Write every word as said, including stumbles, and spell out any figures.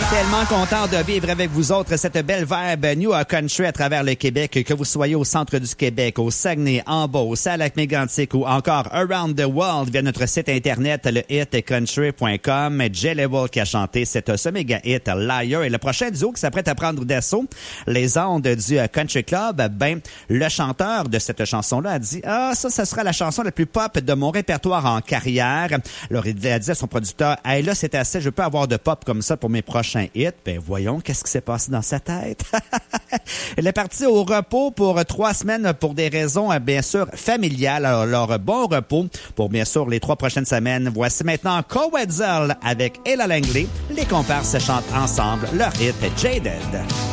Tellement content de vivre avec vous autres cette belle vibe New Country à travers le Québec, que vous soyez au centre du Québec, au Saguenay, en Beauce, à Lac-Mégantic ou encore around the world via notre site internet, le hit country point com. Jay Level qui a chanté cette ce méga hit Liar, et le prochain duo qui s'apprête à prendre d'assaut les ondes du Country Club. Ben, le chanteur de cette chanson-là a dit, ah, ça, ça sera la chanson la plus pop de mon répertoire en carrière. Alors, il a dit à son producteur, hey, là, c'est assez, je peux avoir de pop comme ça pour mes prochains hit. Ben voyons, qu'est-ce qui s'est passé dans sa tête? Elle est partie au repos pour trois semaines pour des raisons, bien sûr, familiales. Alors, leur bon repos pour, bien sûr, les trois prochaines semaines. Voici maintenant Cowetzel avec Ella Langley. Les comparses chantent ensemble leur hit Jaded.